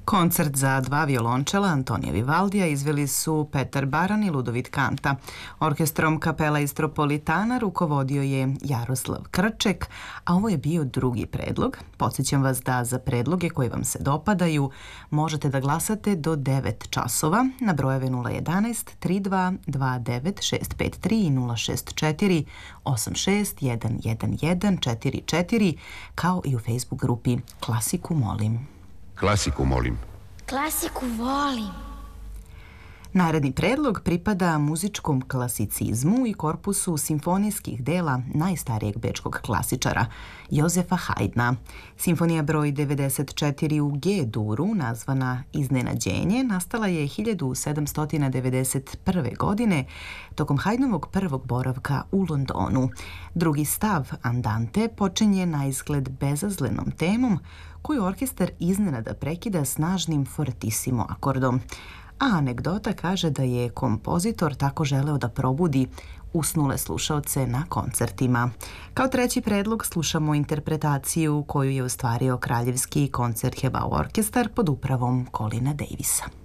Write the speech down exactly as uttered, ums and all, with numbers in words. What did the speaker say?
Koncert za dva violončela Antonija Vivaldija izveli su Petar Baran i Ludovit Kanta. Orkestrom Kapela Istropolitana rukovodio je Jaroslav Krček, a ovo je bio drugi predlog. Podsjećam vas da za predloge koji vam se dopadaju možete da glasate do devet časova na brojeve nula jedanaest tri dva dva devet šest pet tri i nula šest četiri osam šest jedan jedan jedan četiri četiri, kao i u Facebook grupi Klasiku molim. Klasiku molim. Klasiku volim. Naredni predlog pripada muzičkom klasicizmu i korpusu simfonijskih dela najstarijeg bečkog klasičara, Jozefa Hajdna. Simfonija broj devedeset četiri u G-duru, nazvana Iznenađenje, nastala je hiljadu sedamsto devedeset prve. godine tokom Hajdnovog prvog boravka u Londonu. Drugi stav, Andante, počinje na izgled bezazlenom temom koju orkestar iznenada prekida snažnim fortissimo akordom. A anegdota kaže da je kompozitor tako želeo da probudi usnule slušaoce na koncertima. Kao treći predlog slušamo interpretaciju koju je ostvario Kraljevski koncertgebau orkestar pod upravom Colina Davisa.